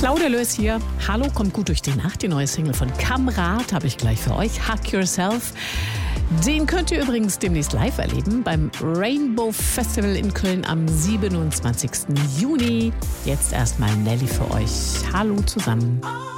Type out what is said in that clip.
Claudia Löß hier. Hallo, kommt gut durch die Nacht. Die neue Single von Kamrat habe ich gleich für euch. Hug Yourself. Den könnt ihr übrigens demnächst live erleben beim Rainbow Festival in Köln am 27. Juni. Jetzt erstmal Nelly für euch. Hallo zusammen.